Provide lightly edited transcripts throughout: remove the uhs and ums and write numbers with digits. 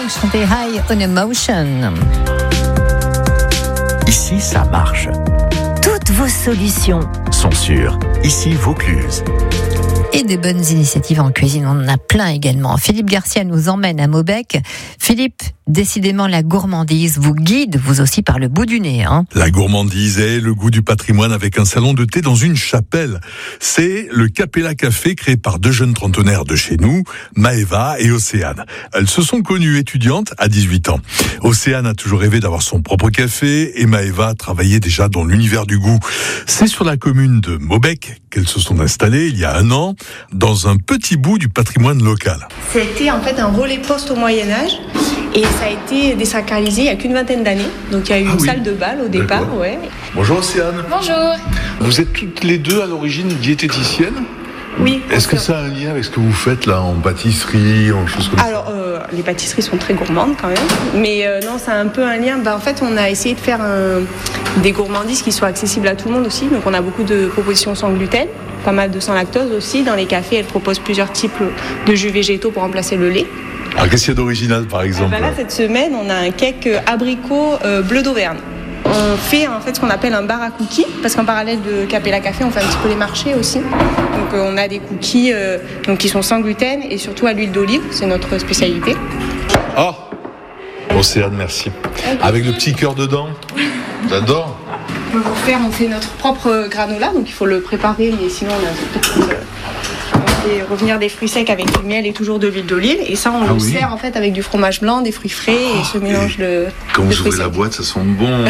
chantait High on Emotion. Ici, ça marche. Toutes vos solutions Sont sûres. Ici, Vaucluse. Et des bonnes initiatives en cuisine, on en a plein également. Philippe Garcia nous emmène à Maubec. Philippe, décidément la gourmandise vous guide, vous aussi, par le bout du nez. La gourmandise est le goût du patrimoine avec un salon de thé dans une chapelle. C'est le Capella Café créé par deux jeunes trentenaires de chez nous, Maëva et Océane. Elles se sont connues étudiantes à 18 ans. Océane a toujours rêvé d'avoir son propre café et Maëva travaillait déjà dans l'univers du goût. C'est sur la commune de Maubec qu'elles se sont installées il y a un an, dans un petit bout du patrimoine local. C'était en fait un relais poste au Moyen-Âge et ça a été désacralisé il n'y a qu'une vingtaine d'années. Donc il y a eu une salle de bal au départ. D'accord. Ouais. Bonjour Océane. Bonjour. Vous êtes toutes les deux à l'origine diététiciennes. Oui. Est-ce que ça a un lien avec ce que vous faites là en pâtisserie, en choses comme ça? Alors, les pâtisseries sont très gourmandes quand même, mais non, ça a un peu un lien. En fait, on a essayé de faire des gourmandises qui soient accessibles à tout le monde aussi. Donc, on a beaucoup de propositions sans gluten, pas mal de sans lactose aussi. Dans les cafés, elles proposent plusieurs types de jus végétaux pour remplacer le lait. Alors qu'est-ce qu'il y a d'original par exemple? Là, cette semaine, on a un cake abricot bleu d'Auvergne. On fait en fait ce qu'on appelle un bar à cookies, parce qu'en parallèle de Capella Café, on fait un petit peu les marchés aussi. Donc on a des cookies qui sont sans gluten et surtout à l'huile d'olive, c'est notre spécialité. Ah, Océane, merci. Avec le petit cœur dedans. J'adore. On fait notre propre granola, donc il faut le préparer, mais sinon on fait revenir des fruits secs avec du miel et toujours de l'huile d'olive. Et ça, on le sert en fait avec du fromage blanc, des fruits frais et ce mélange de. Quand de vous fruits ouvrez la secs. boîte, ça sent bon.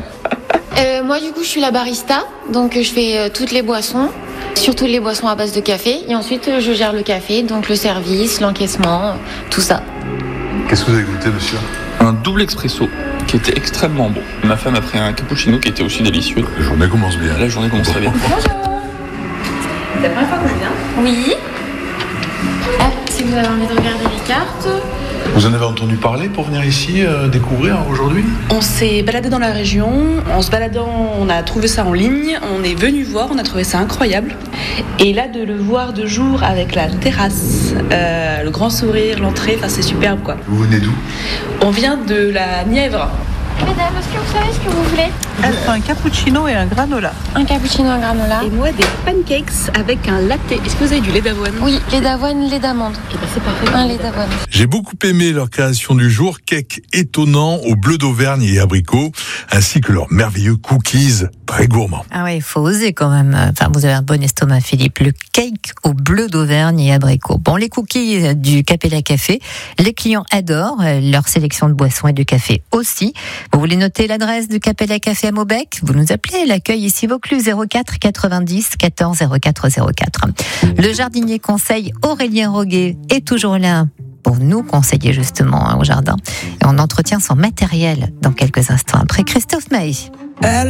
Moi du coup je suis la barista, donc je fais toutes les boissons, surtout les boissons à base de café, et ensuite je gère le café, donc le service, l'encaissement, tout ça. Qu'est-ce que vous avez goûté, monsieur? Un double expresso qui était extrêmement bon. Ma femme a pris un cappuccino qui était aussi délicieux. La journée commence bien. La journée commence très bien. Bonjour. C'est la première fois que je viens. Oui. Si vous avez envie de regarder les cartes. Vous en avez entendu parler pour venir ici découvrir aujourd'hui? On s'est baladé dans la région, en se baladant, on a trouvé ça en ligne, on est venu voir, on a trouvé ça incroyable. Et là, de le voir de jour avec la terrasse, le grand sourire, l'entrée, c'est superbe quoi. Vous venez d'où? On vient de la Nièvre. Mesdames, est-ce que vous savez ce que vous voulez? Un cappuccino et un granola. Un cappuccino, un granola. Et moi, des pancakes avec un latte. Est-ce que vous avez du lait d'avoine? Oui, lait d'avoine, lait d'amande. C'est parfait. Un lait d'avoine. J'ai beaucoup aimé leur création du jour, cake étonnant au bleu d'Auvergne et abricot, ainsi que leurs merveilleux cookies très gourmands. Ah ouais, il faut oser quand même. Enfin, vous avez un bon estomac, Philippe. Le cake au bleu d'Auvergne et abricot. Bon, les cookies du Capella Café, les clients adorent leur sélection de boissons et de café aussi. Vous voulez noter l'adresse du Capella Café à Maubec? Vous nous appelez, l'accueil ici Vaucluse 04 90 14 04 04. Le jardinier conseil Aurélien Roguet est toujours là pour nous conseiller justement au jardin. Et on entretient son matériel dans quelques instants après Christophe Maé.